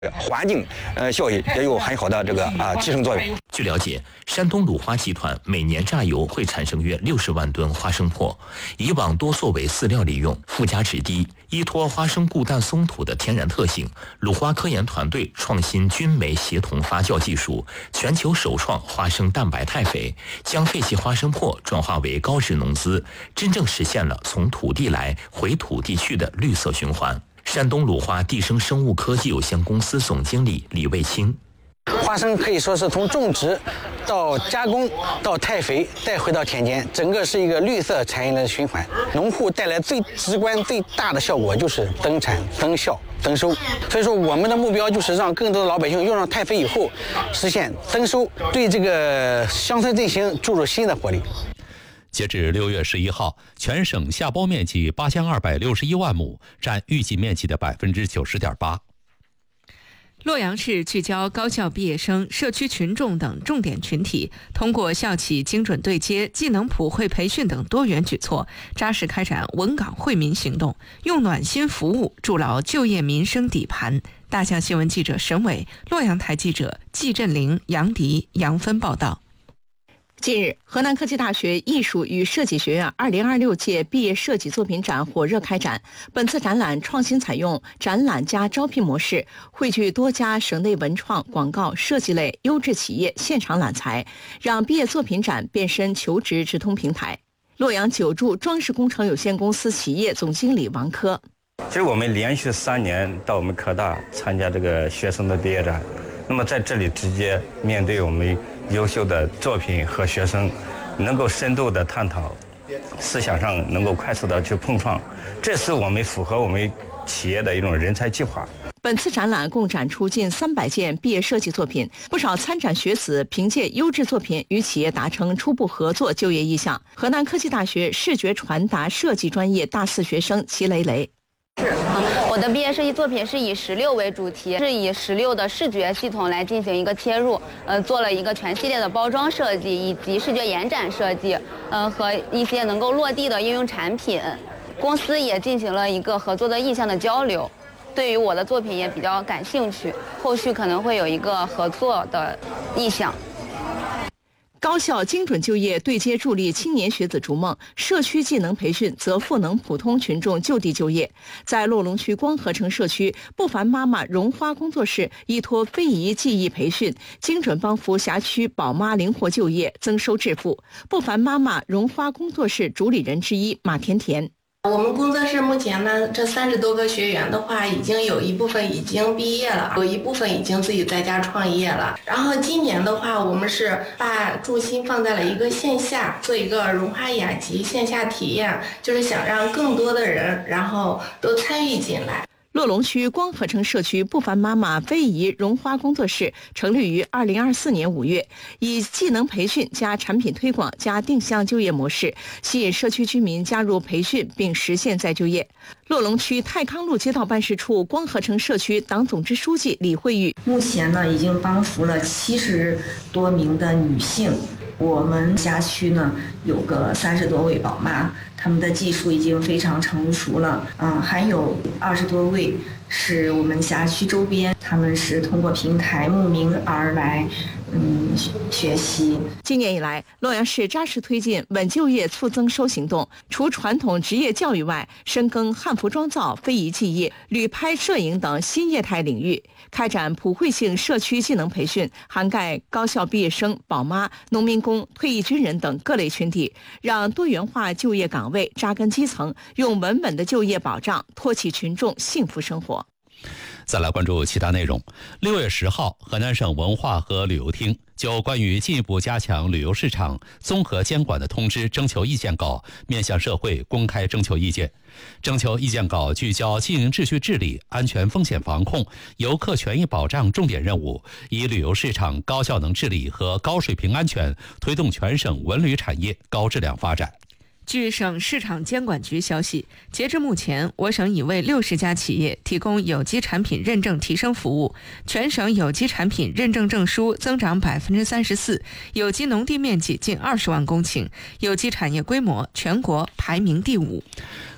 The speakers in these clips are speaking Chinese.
环境效益也有很好的提升作用。 据了解，山东鲁花集团每年榨油会产生约60万吨花生粕，以往多作为饲料利用，附加值低。依托花生固氮松土的天然特性，鲁花科研团队创新菌酶协同发酵技术，全球首创花生蛋白肽肥，将废弃花生粕转化为高质农资，真正实现了从土地来回土地去的绿色循环。山东鲁花地生生物科技有限公司总经理李卫清： 花生可以说是从种植到加工到汰肥再回到田间，整个是一个绿色产业链的循环。农户带来最直观最大的效果就是增产增效增收。所以说我们的目标就是让更多的老百姓用上汰肥以后实现增收，对这个乡村振兴注入新的活力。 截至6月11号，全省下播面积8261万亩，占预计面积的90.8%。 洛阳市聚焦高校毕业生、社区群众等重点群体，通过校企精准对接、技能普惠培训等多元举措，扎实开展稳岗惠民行动，用暖心服务筑牢就业民生底盘。大象新闻记者沈伟、洛阳台记者季振林、杨迪、杨芬报道。 近日，河南科技大学艺术与设计学院2026届毕业设计作品展火热开展。本次展览创新采用展览加招聘模式，汇聚多家省内文创、广告、设计类优质企业现场揽才，让毕业作品展变身求职直通平台。洛阳九柱装饰工程有限公司企业总经理王科： 其实我们连续3年到我们科大参加这个学生的毕业展，那么在这里直接面对我们优秀的作品和学生，能够深度的探讨，思想上能够快速的去碰撞，这是我们符合我们企业的一种人才计划。 本次展览共展出近300件毕业设计作品，不少参展学子凭借优质作品与企业达成初步合作就业意向。河南科技大学视觉传达设计专业大4学生齐雷雷： 我的毕业设计作品是以16为主题，是以16的视觉系统来进行一个切入，做了一个全系列的包装设计以及视觉延展设计，和一些能够落地的应用产品。公司也进行了一个合作的意向的交流，对于我的作品也比较感兴趣，后续可能会有一个合作的意向。 高校精准就业对接助力青年学子逐梦，社区技能培训则赋能普通群众就地就业。在洛龙区光合城社区，不凡妈妈荣花工作室依托非遗技艺培训，精准帮扶辖区宝妈灵活就业，增收致富。不凡妈妈荣花工作室主理人之一马甜甜： 我们工作室目前呢，这30多个学员的话，已经有一部分已经毕业了，有一部分已经自己在家创业了。然后今年的话，我们是把重心放在了一个线下，做一个荣花雅集线下体验，就是想让更多的人，然后都参与进来。 洛龙区光合城社区不凡妈妈非遗荣花工作室成立于2024年5月，以技能培训加产品推广加定向就业模式，吸引社区居民加入培训并实现再就业。洛龙区泰康路街道办事处光合城社区党总支书记李慧玉： 目前呢，已经帮扶了70多名的女性。我们辖区呢有个30多位宝妈，他们的技术已经非常成熟了，还有20多位是我们辖区周边，他们是通过平台慕名而来学习。 今年以来，洛阳市扎实推进稳就业促增收行动，除传统职业教育外，深耕汉服妆造、非遗技艺、旅拍摄影等新业态领域，开展普惠性社区技能培训，涵盖高校毕业生、宝妈、农民工、退役军人等各类群体，让多元化就业岗位扎根基层，用稳稳的就业保障托起群众幸福生活。 再来关注其他内容。6月10号，河南省文化和旅游厅就关于进一步加强旅游市场综合监管的通知征求意见稿面向社会公开征求意见。征求意见稿聚焦经营秩序治理、安全风险防控、游客权益保障重点任务，以旅游市场高效能治理和高水平安全推动全省文旅产业高质量发展。 据省市场监管局消息，截至目前，我省已为60家企业提供有机产品认证提升服务，全省有机产品认证证书增长34%，有机农地面积近20万公顷，有机产业规模全国排名第5。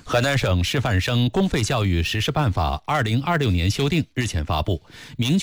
河南省师范生公费教育实施办法2026年修订日前发布，明确